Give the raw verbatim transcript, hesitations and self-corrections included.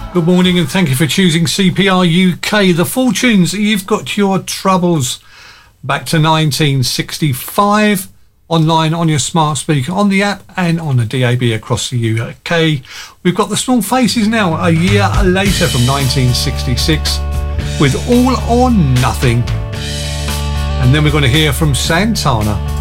Good morning and thank you for choosing C P R U K. The Fortunes, You've Got Your Troubles. Back to nineteen sixty-five. Online on your smart speaker, on the app and on the D A B across the U K. We've got the Small Faces now, a year later from nineteen sixty-six with All or Nothing. And then we're going to hear from Santana.